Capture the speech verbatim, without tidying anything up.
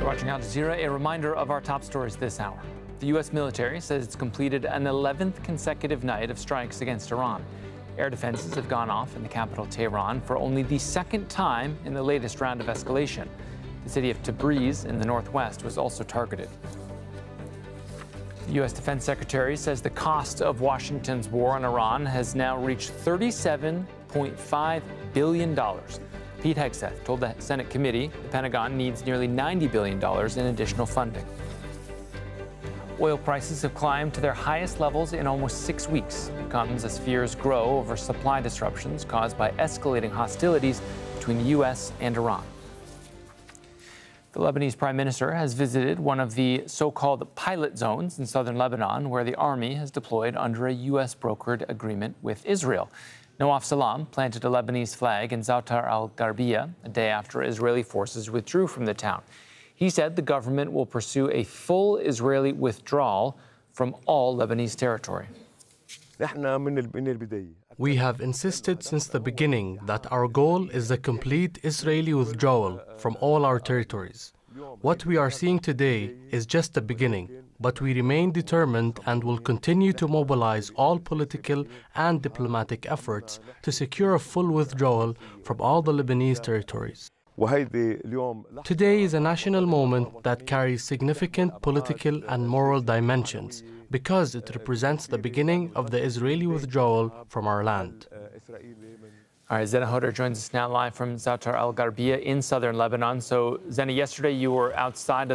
Watching Al Jazeera, a reminder of our top stories this hour. The U S military says it's completed an eleventh consecutive night of strikes against Iran. Air defenses have gone off in the capital, Tehran, for only the second time in the latest round of escalation. The city of Tabriz in the northwest was also targeted. The U S Defense Secretary says the cost of Washington's war on Iran has now reached thirty-seven point five billion dollars. Pete Hegseth told the Senate committee the Pentagon needs nearly ninety billion dollars in additional funding. Oil prices have climbed to their highest levels in almost six weeks. It comes as fears grow over supply disruptions caused by escalating hostilities between the U S and Iran. The Lebanese Prime Minister has visited one of the so-called pilot zones in southern Lebanon, where the army has deployed under a U S-brokered agreement with Israel. Nawaf Salam planted a Lebanese flag in Za'atar al-Gharbiyya a day after Israeli forces withdrew from the town. He said the government will pursue a full Israeli withdrawal from all Lebanese territory. We have insisted since the beginning that our goal is the complete Israeli withdrawal from all our territories. What we are seeing today is just the beginning, but we remain determined and will continue to mobilize all political and diplomatic efforts to secure a full withdrawal from all the Lebanese territories. Today is a national moment that carries significant political and moral dimensions because it represents the beginning of the Israeli withdrawal from our land. All right, Zena Hodder joins us now live from Za'atar al-Gharbiyya in southern Lebanon. So, Zena, yesterday you were outside of